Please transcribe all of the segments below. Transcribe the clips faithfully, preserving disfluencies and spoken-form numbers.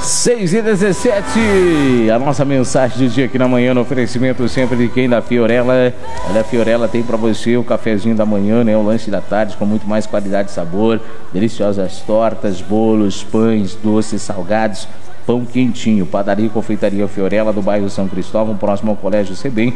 seis e dezessete, a nossa mensagem do dia aqui na manhã, no oferecimento sempre de quem? Da Fiorella. Olha, a Fiorella tem pra você o cafezinho da manhã, né? O lanche da tarde com muito mais qualidade e sabor, deliciosas tortas, bolos, pães, doces, salgados, pão quentinho. Padaria e confeitaria Fiorella, do bairro São Cristóvão, próximo ao Colégio Sebem.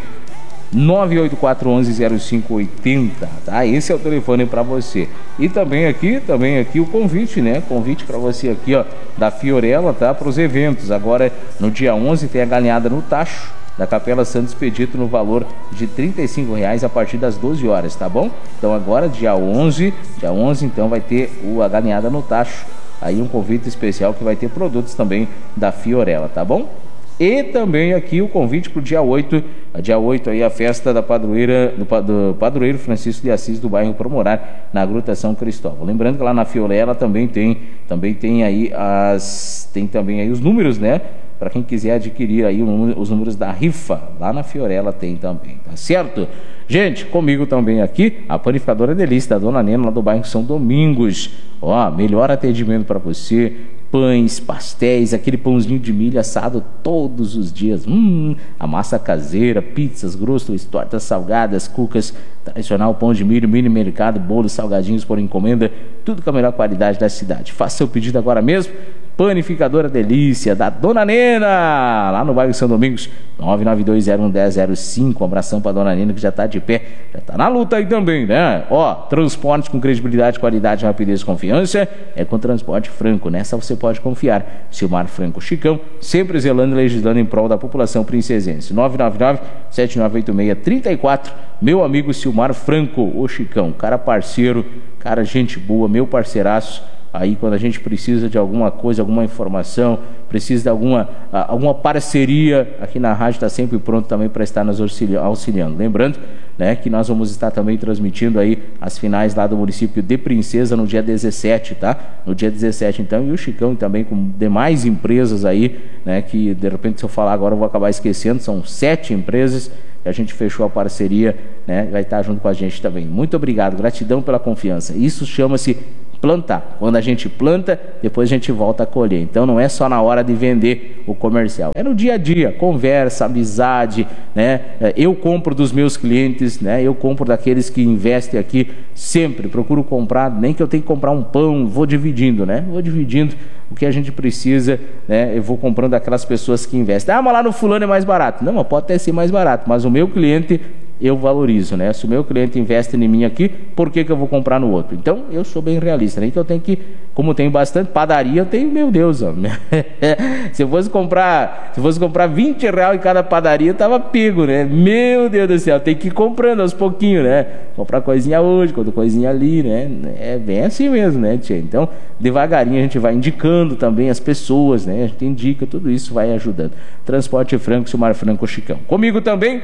nove oito quatro um um zero cinco oito zero, tá? Esse é o telefone para você. E também aqui, também aqui o convite, né? Convite para você aqui, ó, da Fiorella, tá? Para os eventos. Agora, no dia onze, tem a galinhada no Tacho da Capela Santo Expedito no valor de trinta e cinco reais a partir das doze horas, tá bom? Então agora, dia onze, dia onze, então vai ter o, a galinhada no Tacho. Aí um convite especial que vai ter produtos também da Fiorella, tá bom? E também aqui o convite para o dia oito, dia oito aí a festa da padroeira, do, do padroeiro Francisco de Assis do bairro Promorar, na Gruta São Cristóvão. Lembrando que lá na Fiorella também tem, também tem aí as, tem também aí os números, né? Para quem quiser adquirir aí os números da rifa, lá na Fiorella tem também, tá certo? Gente, comigo também aqui, a panificadora Delícia, da Dona Nena, lá do bairro São Domingos. Ó, melhor atendimento para você. Pães, pastéis, aquele pãozinho de milho assado todos os dias. Hum, a massa caseira, pizzas, grostos, tortas salgadas, cucas, tradicional pão de milho, mini mercado, bolos, salgadinhos por encomenda, tudo com a melhor qualidade da cidade. Faça seu pedido agora mesmo. Panificadora Delícia, da Dona Nena, lá no bairro São Domingos, nove nove dois zero um um zero zero cinco. Um abração pra Dona Nena, que já tá de pé, já tá na luta aí também, né? Ó, transporte com credibilidade, qualidade, rapidez e confiança é com Transporte Franco. Nessa você pode confiar. Silmar Franco Chicão, sempre zelando e legislando em prol da população princesense. nove nove nove sete nove oito seis três quatro. Meu amigo Silmar Franco, o Chicão, cara parceiro, cara gente boa, meu parceiraço. Aí quando a gente precisa de alguma coisa, alguma informação, precisa de alguma, alguma parceria, aqui na rádio está sempre pronto também para estar nos auxiliando. Lembrando, né, que nós vamos estar também transmitindo aí as finais lá do município de Princesa no dia dezessete, tá? No dia dezessete, então, e o Chicão também com demais empresas aí, né, que de repente se eu falar agora eu vou acabar esquecendo, são sete empresas que a gente fechou a parceria, né, vai estar junto com a gente também. Muito obrigado, gratidão pela confiança. Isso chama-se plantar. Quando a gente planta, depois a gente volta a colher. Então não é só na hora de vender o comercial, é no dia a dia, conversa, amizade, né? Eu compro dos meus clientes, né? Eu compro daqueles que investem aqui sempre, procuro comprar, nem que eu tenha que comprar um pão, vou dividindo, né? Vou dividindo o que a gente precisa, né? Eu vou comprando daquelas pessoas que investem. Ah, mas lá no fulano é mais barato. Não, pode até ser mais barato, mas o meu cliente eu valorizo, né? Se o meu cliente investe em mim aqui, por que que eu vou comprar no outro? Então, eu sou bem realista, né? Então eu tenho que, como tem bastante padaria, eu tenho, meu Deus, ó, se eu fosse comprar, se eu fosse comprar vinte reais em cada padaria, eu tava pego, né? Meu Deus do céu, tem que ir comprando aos pouquinhos, né? Comprar coisinha hoje, outra coisinha ali, né? É bem assim mesmo, né, tia? Então, devagarinho a gente vai indicando também as pessoas, né? A gente indica, tudo isso vai ajudando. Transporte Franco, Silmar Franco Chicão. Comigo também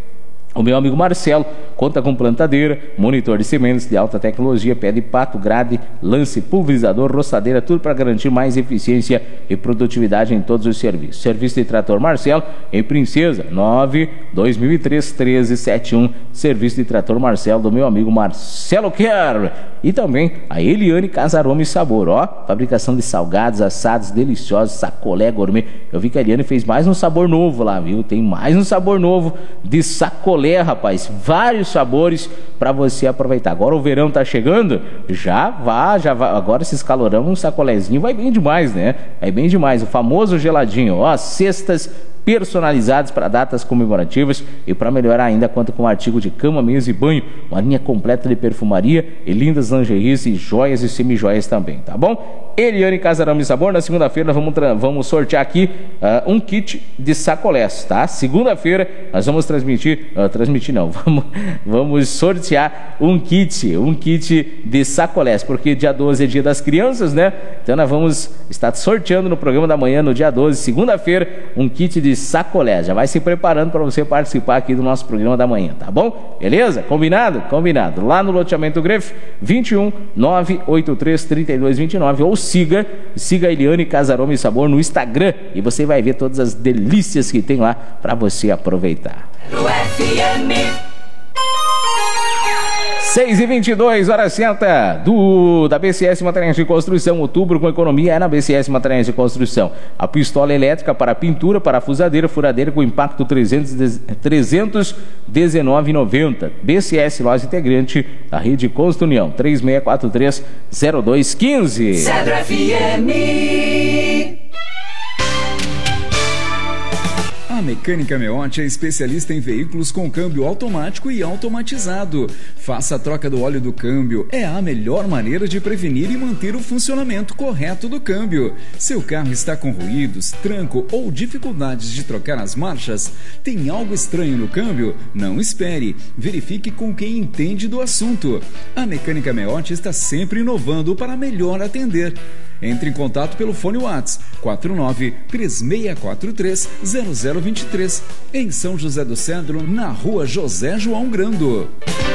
o meu amigo Marcelo, conta com plantadeira, monitor de sementes de alta tecnologia, pé de pato, grade, lance, pulverizador, roçadeira, tudo para garantir mais eficiência e produtividade em todos os serviços. Serviço de trator Marcelo, em Princesa, nove dois mil e três treze setenta e um. Serviço de trator Marcelo, do meu amigo Marcelo Kerr. E também a Eliane Casa Aroma e Sabor, ó, fabricação de salgados, assados, deliciosos, sacolé gourmet. Eu vi que a Eliane fez mais um sabor novo lá, viu? Tem mais um sabor novo de sacolé, rapaz, vários sabores para você aproveitar. Agora o verão tá chegando, já vá, já vá. Agora esses calorão, um sacolézinho vai bem demais, né? Vai bem demais, o famoso geladinho, ó, cestas personalizados para datas comemorativas e para melhorar ainda conta com um artigo de cama, mesa e banho, uma linha completa de perfumaria e lindas lingeries e joias e semijoias também, tá bom? Eliane Casarama e Sabor, na segunda-feira vamos, vamos sortear aqui uh, um kit de sacolés, tá? Segunda-feira nós vamos transmitir, uh, transmitir não, vamos, vamos sortear um kit, um kit de sacolés, porque dia doze é dia das crianças, né? Então nós vamos estar sorteando no programa da manhã, no dia doze, segunda-feira, um kit de sacolés. Já vai se preparando para você participar aqui do nosso programa da manhã, tá bom? Beleza? Combinado? Combinado. Lá no loteamento Grefe, vinte e um, nove oito três, trinta e dois, vinte e nove, ou siga, siga a Eliane Casaroma e Sabor no Instagram e você vai ver todas as delícias que tem lá para você aproveitar. seis e vinte e dois, hora certa do, da B C S Materiais de Construção. Outubro com economia é na B C S Materiais de Construção. A pistola elétrica para pintura, parafusadeira, furadeira com impacto trezentos e dezenove reais e noventa centavos. B C S, loja integrante da Rede Constru União. três seis quatro três, zero dois um cinco. Cedro F M. A Mecânica Meotti é especialista em veículos com câmbio automático e automatizado. Faça a troca do óleo do câmbio. É a melhor maneira de prevenir e manter o funcionamento correto do câmbio. Seu carro está com ruídos, tranco ou dificuldades de trocar as marchas? Tem algo estranho no câmbio? Não espere. Verifique com quem entende do assunto. A Mecânica Meotti está sempre inovando para melhor atender. Entre em contato pelo fone WhatsApp quatro nove três seis quatro três zero zero dois três, em São José do Cedro, na rua José João Grando.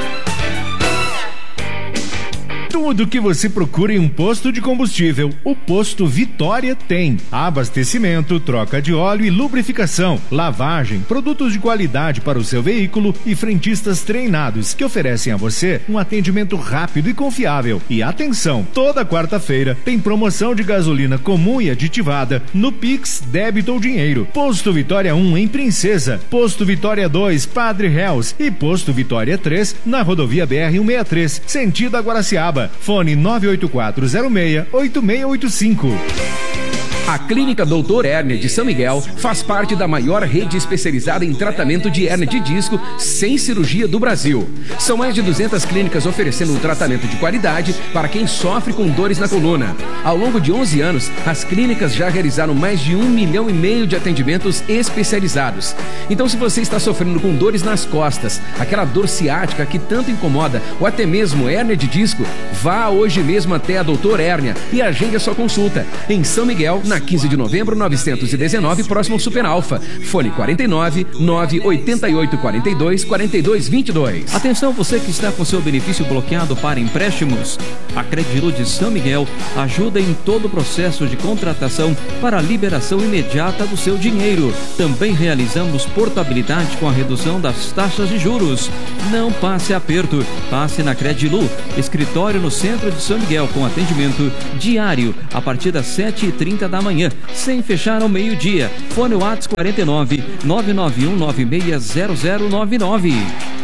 Tudo que você procura em um posto de combustível, o Posto Vitória tem. Abastecimento, troca de óleo e lubrificação, lavagem, produtos de qualidade para o seu veículo e frentistas treinados que oferecem a você um atendimento rápido e confiável. E atenção, toda quarta-feira tem promoção de gasolina comum e aditivada no Pix, débito ou dinheiro. Posto Vitória um em Princesa, Posto Vitória dois, Padre Reus e Posto Vitória três na rodovia B R cento e sessenta e três, sentido Aguaraciaba. Fone nove oito quatro zero seis oito seis oito cinco. A Clínica doutor Hérnia de São Miguel faz parte da maior rede especializada em tratamento de hérnia de disco sem cirurgia do Brasil. São mais de duzentas clínicas oferecendo um tratamento de qualidade para quem sofre com dores na coluna. Ao longo de onze anos, as clínicas já realizaram mais de um milhão e meio de atendimentos especializados. Então, se você está sofrendo com dores nas costas, aquela dor ciática que tanto incomoda, ou até mesmo hérnia de disco, vá hoje mesmo até a doutor Hérnia e agende a sua consulta em São Miguel, na quinze de novembro, novecentos e dezenove, próximo ao Super Alfa. Fone quarenta e nove, nove oito oito, quarenta e dois, quarenta e dois, vinte e dois. Atenção, você que está com seu benefício bloqueado para empréstimos. A Credilu de São Miguel ajuda em todo o processo de contratação para a liberação imediata do seu dinheiro. Também realizamos portabilidade com a redução das taxas de juros. Não passe aperto, passe na Credilu, escritório no centro de São Miguel, com atendimento diário a partir das sete e trinta da manhã, sem fechar ao meio-dia. Fone WhatsApp quarenta e nove, nove nove um nove seis zero zero nove nove.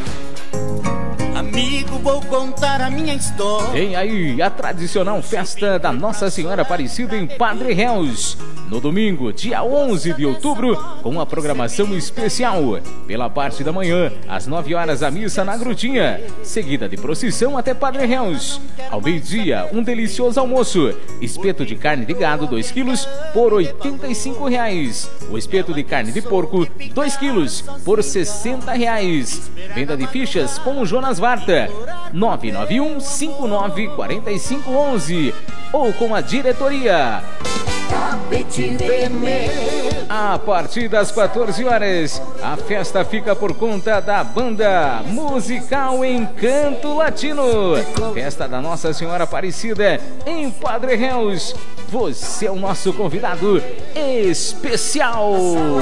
Amigo, vou contar a minha história. Vem aí a tradicional festa da Nossa Senhora Aparecida em Padre Reus, no domingo, dia onze de outubro, com uma programação especial. Pela parte da manhã, às nove horas, a missa na Grutinha, seguida de procissão até Padre Reus. Ao meio-dia, um delicioso almoço. Espeto de carne de gado, dois quilos, por oitenta e cinco reais. O espeto de carne de porco, dois quilos, por sessenta reais. Venda de fichas com o Jonas Varta, nove nove um, cinco nove quatro cinco um um, ou com a diretoria. A partir das quatorze horas, a festa fica por conta da banda musical Encanto Latino. Festa da Nossa Senhora Aparecida em Padre Reus. Você é o nosso convidado especial.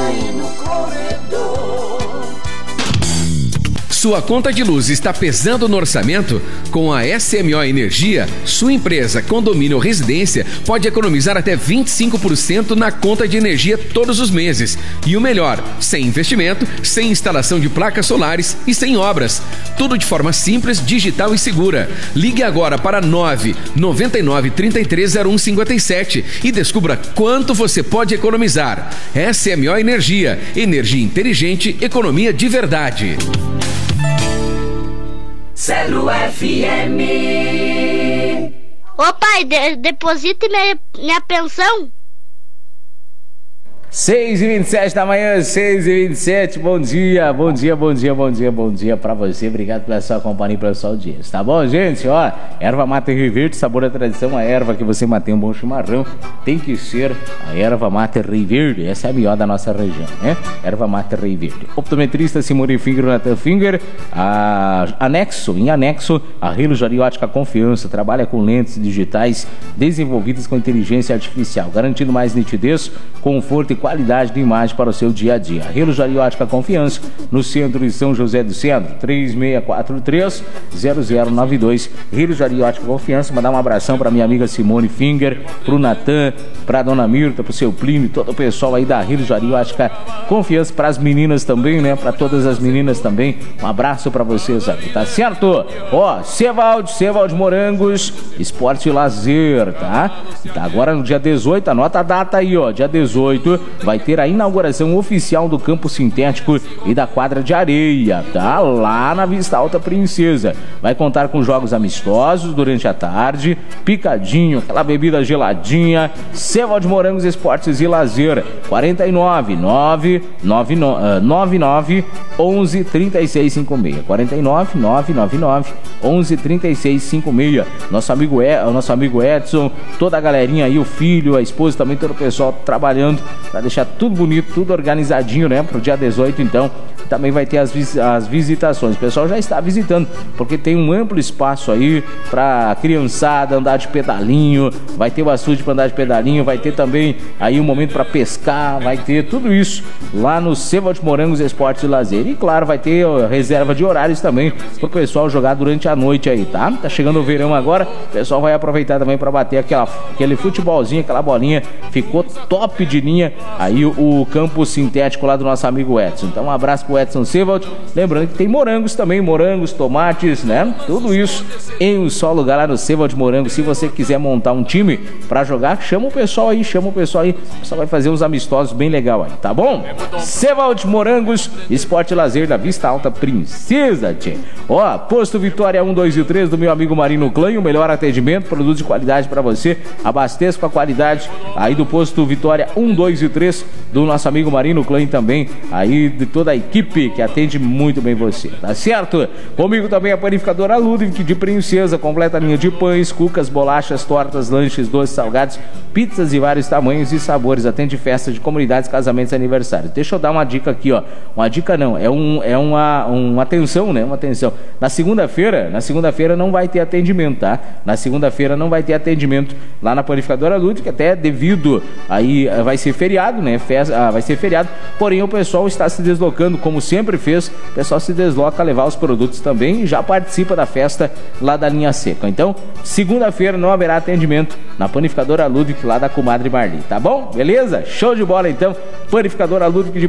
Sua conta de luz está pesando no orçamento? Com a S M O Energia, sua empresa, condomínio ou residência pode economizar até vinte e cinco por cento na conta de energia todos os meses. E o melhor, sem investimento, sem instalação de placas solares e sem obras. Tudo de forma simples, digital e segura. Ligue agora para nove nove nove, três três zero um cinco sete e descubra quanto você pode economizar. S M O Energia, energia inteligente, economia de verdade. Cedro F M. Ô pai, de, deposite minha, minha pensão. seis e vinte e sete da manhã, seis e vinte e sete, bom dia, bom dia, bom dia, bom dia, bom dia pra você, obrigado pela sua companhia e pela sua audiência, tá bom, gente? Ó, erva mate Rio Verde, sabor da tradição, a erva que você mantém um bom chimarrão, tem que ser a erva mate Rio Verde, essa é a melhor da nossa região, né? Erva mate Rio Verde. Optometrista Simone Finger, Nathan Finger, a anexo, em anexo, a relojaria Ótica Confiança, trabalha com lentes digitais desenvolvidas com inteligência artificial, garantindo mais nitidez, conforto e qualidade de imagem para o seu dia a dia. Relojaria Ótica Confiança, no centro de São José do Centro, três seis quatro três, zero zero nove dois. Relojaria Ótica Confiança. Mandar um abração para minha amiga Simone Finger, pro Natan, pra dona Mirta, pro seu Plínio, todo o pessoal aí da Relojaria Ótica Confiança, para as meninas também, né? Para todas as meninas também. Um abraço para vocês aqui, tá certo? Ó, Cevalde, Cevalde Morangos, Esporte e Lazer, tá? Tá agora no dia dezoito, anota a data aí, ó. Dia dezoito vai ter a inauguração oficial do campo sintético e da quadra de areia, tá? Lá na Vista Alta Princesa. Vai contar com jogos amistosos durante a tarde, picadinho, aquela bebida geladinha. Cevalde Morangos, Esportes e Lazer, quarenta e nove, nove nove nove, onze, trinta e seis cinquenta e seis. quarenta e nove, nove nove nove, onze, trinta e seis cinquenta e seis. Nosso amigo, Ed, nosso amigo Edson, toda a galerinha aí, o filho, a esposa, também todo o pessoal trabalhando para deixar tudo bonito, tudo organizadinho, né? Pro dia dezoito, então, também vai ter as, vis- as visitações. O pessoal já está visitando, porque tem um amplo espaço aí pra criançada andar de pedalinho, vai ter o açude para andar de pedalinho, vai ter também aí um momento para pescar, vai ter tudo isso lá no Cevalde Morangos Esportes e Lazer. E claro, vai ter ó, reserva de horários também pro pessoal jogar durante a noite aí, tá? Tá chegando o verão agora, o pessoal vai aproveitar também para bater aquela, aquele futebolzinho, aquela bolinha. Ficou top de linha aí o, o campo sintético lá do nosso amigo Edson. Então um abraço pro Edson Cevalde. Lembrando que tem morangos também, morangos, tomates, né? Tudo isso em um só lugar lá no Cevalde Morangos. Se você quiser montar um time pra jogar, chama o pessoal aí, chama o pessoal aí. O pessoal vai fazer uns amistosos bem legal aí, tá bom? Cevalde Morangos, Esporte e Lazer da Vista Alta Princesa, tchê. Ó, Posto Vitória um, dois e três do meu amigo Marino Clã, o melhor atendimento, produtos de qualidade pra você. Abasteça com a qualidade aí do Posto Vitória um, dois e três do nosso amigo Marino Clã também, aí de toda a equipe que atende muito bem você, tá certo? Comigo também a panificadora Ludwig de Princesa, completa linha de pães, cucas, bolachas, tortas, lanches, doces, salgados, pizzas de vários tamanhos e sabores, atende festas de comunidades, casamentos e aniversários. Deixa eu dar uma dica aqui, ó, uma dica não, é, um, é uma, uma atenção, né, uma atenção. Na segunda-feira, na segunda-feira não vai ter atendimento, tá? Na segunda-feira não vai ter atendimento lá na panificadora Ludwig, até devido aí, vai ser feriado, né, Festa, vai ser feriado, porém o pessoal está se deslocando, como sempre fez, o pessoal se desloca a levar os produtos também e já participa da festa lá da linha seca. Então, segunda-feira não haverá atendimento na panificadora Ludwig lá da comadre Marli, tá bom? Beleza? Show de bola então, panificadora Ludwig de